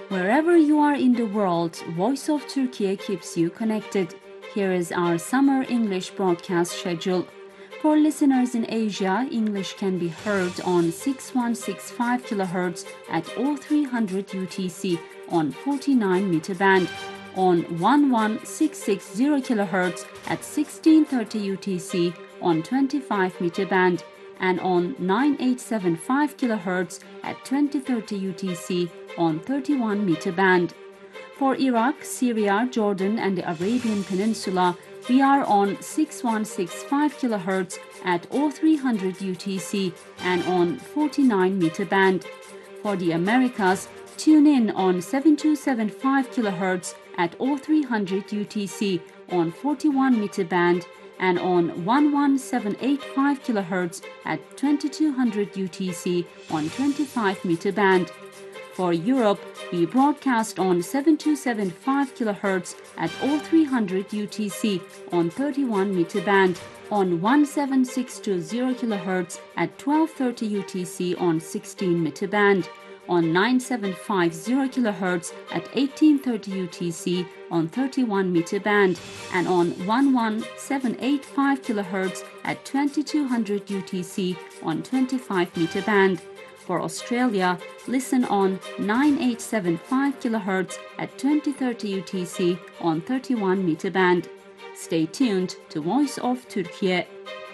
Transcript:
Wherever you are in the world, Voice of Turkey keeps you connected. Here is our summer English broadcast schedule. For listeners in Asia, English can be heard on 6165 kHz at 0300 UTC on 49 meter band, on 11660 kHz at 1630 UTC on 25 meter band, and on 9875 kHz at 2030 UTC on 31 meter band. For Iraq, Syria, Jordan, and the Arabian Peninsula, we are on 6165 kHz at 0300 UTC and on 49 meter band. For the Americas, tune in on 7275 kHz at 0300 UTC on 41 meter band and on 11785 kHz at 2200 UTC on 25 meter band. For Europe, we broadcast on 7275 kHz at 0300 UTC on 31 meter band, on 17620 kHz at 1230 UTC on 16 meter band, on 9750 kHz at 1830 UTC on 31 meter band, and on 11785 kHz at 2200 UTC on 25 meter band. For Australia, listen on 9875 kHz at 2030 UTC on 31 meter band. Stay tuned to Voice of Turkey.